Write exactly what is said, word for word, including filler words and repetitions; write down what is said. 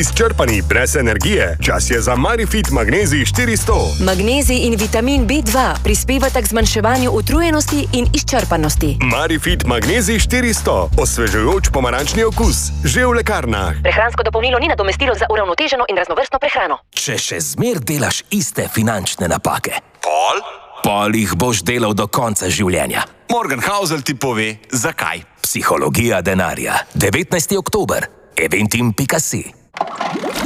izčrpani, brez energije. Čas je za Marifit Magnezij štiristo. Magnezij in vitamin B dva prispevata k zmanjševanju utrujenosti in izčrpanosti. Marifit Magnezij štiristo. Osvežujoč pomarančni okus. Že v lekarnah. Prehransko dopolnilo ni nadomestilo za uravnoteženo in raznovrstno prehrano. Če še zmer delaš iste finančne napake, Pol? pol jih boš delal do konca življenja. Morgan Housel ti pove, zakaj. Psihologija denarja. devetnajsti oktober. eventim pika si.